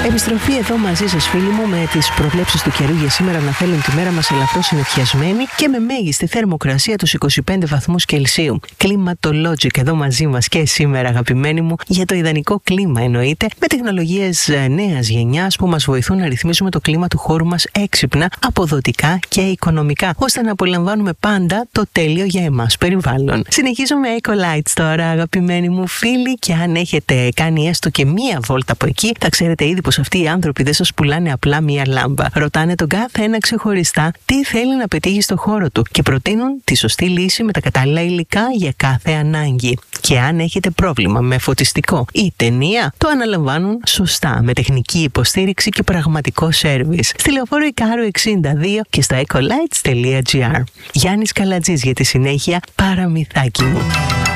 Επιστροφή εδώ μαζί σας, φίλοι μου, με τις προβλέψεις του καιρού για σήμερα να θέλουν τη μέρα μας ελαφρώς συννεφιασμένη και με μέγιστη θερμοκρασία τους 25 βαθμούς Κελσίου. Climatologic εδώ μαζί μας και σήμερα, αγαπημένοι μου, για το ιδανικό κλίμα εννοείται, με τεχνολογίες νέας γενιάς που μας βοηθούν να ρυθμίσουμε το κλίμα του χώρου μας έξυπνα, αποδοτικά και οικονομικά, ώστε να απολαμβάνουμε πάντα το τέλειο για εμάς περιβάλλον. Συνεχίζω με Ecolights τώρα, αγαπημένοι μου φίλοι, και αν έχετε κάνει έστω και μία βόλτα από εκεί, θα ξέρετε ήδη πως αυτοί οι άνθρωποι δεν σας πουλάνε απλά μία λάμπα. Ρωτάνε τον κάθε ένα ξεχωριστά τι θέλει να πετύχει στο χώρο του και προτείνουν τη σωστή λύση με τα κατάλληλα υλικά για κάθε ανάγκη. Και αν έχετε πρόβλημα με φωτιστικό ή ταινία, το αναλαμβάνουν σωστά με τεχνική υποστήριξη και πραγματικό σέρβις. Στη Λεωφόρο Ικάρου 62 και στο ecolights.gr. Γιάννης Καλατζής για τη συνέχεια, παραμυθάκι μου.